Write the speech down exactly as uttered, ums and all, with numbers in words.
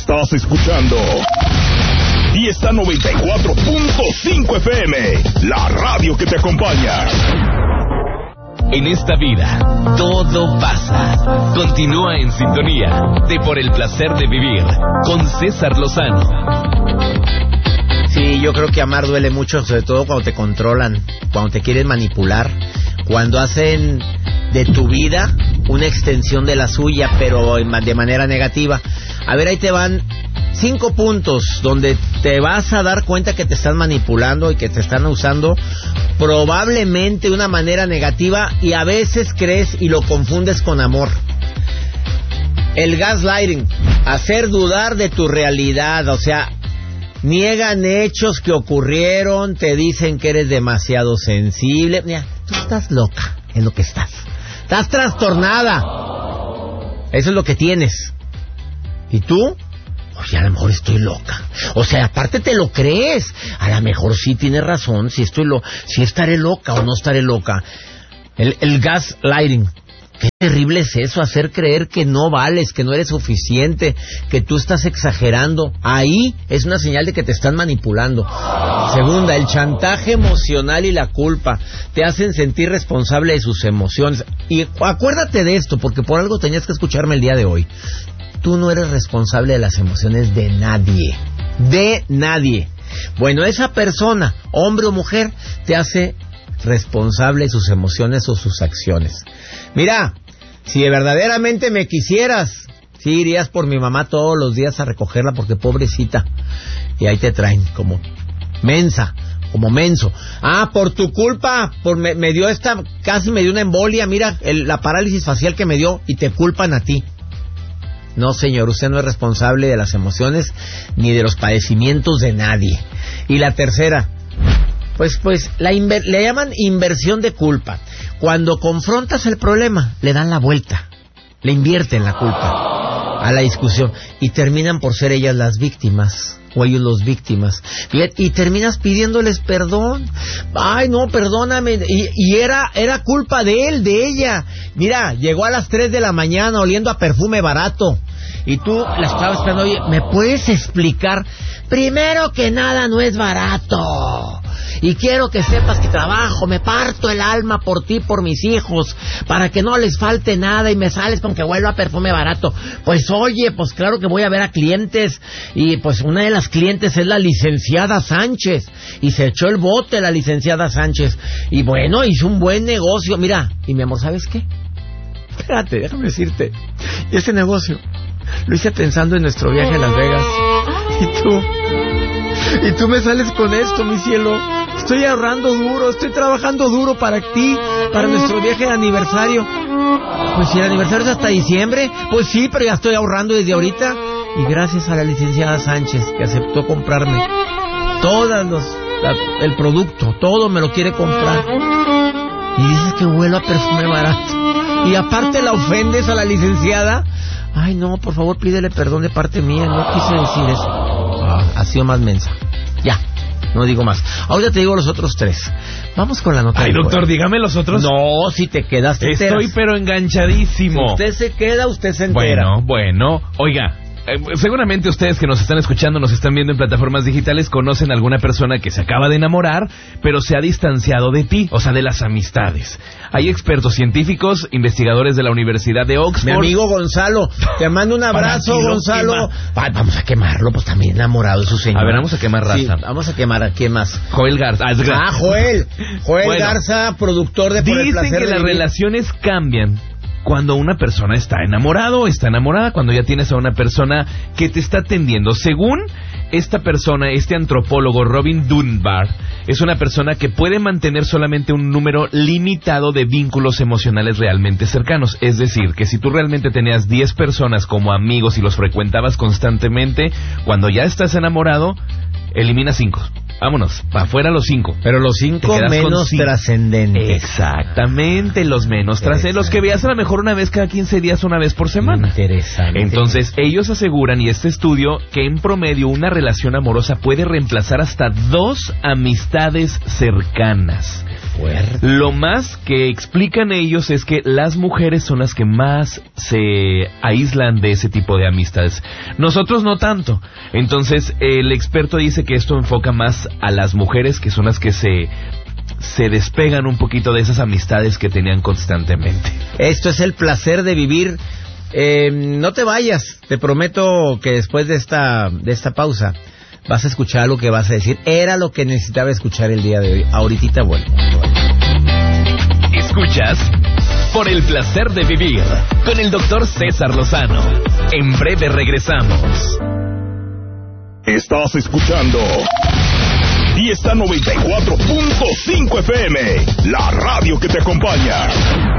Estás escuchando Fiesta noventa y cuatro punto cinco F M, la radio que te acompaña. En esta vida, todo pasa. Continúa en sintonía de Por el Placer de Vivir con César Lozano. Sí, yo creo que amar duele mucho, sobre todo cuando te controlan, cuando te quieren manipular, cuando hacen de tu vida una extensión de la suya, pero de manera negativa. A ver, ahí te van cinco puntos donde te vas a dar cuenta que te están manipulando y que te están usando probablemente de una manera negativa, y a veces crees y lo confundes con amor. El gaslighting, hacer dudar de tu realidad, o sea, niegan hechos que ocurrieron, te dicen que eres demasiado sensible. Mira, tú estás loca, es lo que estás. Estás trastornada. Eso es lo que tienes. ¿Y tú? Oye, a lo mejor estoy loca. O sea, aparte te lo crees. A lo mejor sí tienes razón, si estoy lo, si estaré loca o no estaré loca. El, el gaslighting. Qué terrible es eso, hacer creer que no vales, que no eres suficiente, que tú estás exagerando. Ahí es una señal de que te están manipulando. Segunda, el chantaje emocional y la culpa. Te hacen sentir responsable de sus emociones. Y acuérdate de esto, porque por algo tenías que escucharme el día de hoy. Tú no eres responsable de las emociones de nadie. De nadie. Bueno, esa persona, hombre o mujer, te hace responsable de sus emociones o sus acciones. Mira, si verdaderamente me quisieras, sí irías por mi mamá todos los días a recogerla, porque pobrecita. Y ahí te traen como mensa, como menso. Ah, por tu culpa, por me, me dio esta, casi me dio una embolia, mira, el, la parálisis facial que me dio, y te culpan a ti. No, señor, usted no es responsable de las emociones ni de los padecimientos de nadie. Y la tercera, pues pues la inver- le llaman inversión de culpa. Cuando confrontas el problema, le dan la vuelta, le invierten la culpa a la discusión y terminan por ser ellas las víctimas o ellos los víctimas. Y, y terminas pidiéndoles perdón. Ay, no, perdóname. Y, y era era culpa de él, de ella. Mira, llegó a las tres de la mañana oliendo a perfume barato. Y tú la estabas esperando. Oye, ¿me puedes explicar? Primero que nada, no es barato. Y quiero que sepas que trabajo, me parto el alma por ti, por mis hijos, para que no les falte nada, y me sales con que vuelva a perfume barato. Pues oye, pues claro que voy a ver a clientes, y pues una de las clientes es la licenciada Sánchez, y se echó el bote la licenciada Sánchez, y bueno, hizo un buen negocio. Mira, y mi amor, ¿sabes qué? Espérate, déjame decirte, ese negocio lo hice pensando en nuestro viaje a Las Vegas, y tú, y tú me sales con esto, mi cielo. Estoy ahorrando duro, estoy trabajando duro para ti, para nuestro viaje de aniversario. Pues si el aniversario es hasta diciembre, pues sí, pero ya estoy ahorrando desde ahorita. Y gracias a la licenciada Sánchez, que aceptó comprarme todos los, la, el producto, todo me lo quiere comprar. Y dices que huelo a perfume barato. Y aparte la ofendes a la licenciada. Ay, no, por favor, pídele perdón de parte mía, no quise decir eso. Ah, ha sido más mensa. Ya. No digo más. Ahora te digo los otros tres. Vamos con la nota. Ay, doctor, dígame los otros. No, si te quedas, te Estoy enteras. pero enganchadísimo. Si usted se queda, usted se entera. Bueno, bueno. Oiga, eh, seguramente ustedes que nos están escuchando, nos están viendo en plataformas digitales, conocen a alguna persona que se acaba de enamorar, pero se ha distanciado de ti, o sea, de las amistades. Hay expertos científicos, investigadores de la Universidad de Oxford. Mi amigo Gonzalo, te mando un abrazo, Para ti, Gonzalo. Ay, vamos a quemarlo, pues también enamorado de su señora. A ver, vamos a quemar raza. Sí, vamos a quemar a quién más. Joel Garza. Ah, es gra- Ah, Joel. Joel Bueno, Garza, productor de Por el Dicen Placer que de las Vivir. relaciones cambian cuando una persona está enamorado o está enamorada, cuando ya tienes a una persona que te está atendiendo. Según esta persona, este antropólogo Robin Dunbar, es una persona que puede mantener solamente un número limitado de vínculos emocionales realmente cercanos. Es decir, que si tú realmente tenías diez personas como amigos y los frecuentabas constantemente, cuando ya estás enamorado, elimina cinco. Vámonos, para afuera los cinco. Pero los cinco menos trascendentes. Exactamente, los menos trascendentes. Los que veas a lo mejor una vez cada quince días, una vez por semana. Interesante. Entonces, ellos aseguran, y este estudio, que en promedio una relación amorosa puede reemplazar hasta dos amistades cercanas. fuerte. Lo más que explican ellos es que las mujeres son las que más se aíslan de ese tipo de amistades. Nosotros no tanto. Entonces, el experto dice que esto enfoca más a las mujeres, que son las que se... se despegan un poquito de esas amistades que tenían constantemente. Esto es el placer de vivir. Eh, no te vayas, te prometo que después de esta de esta pausa vas a escuchar algo que vas a decir. Era lo que necesitaba escuchar el día de hoy. Ahorita vuelvo. Escuchas Por el placer de vivir con el doctor César Lozano. En breve regresamos. Estás escuchando Fiesta noventa y cuatro punto cinco F M, la radio que te acompaña.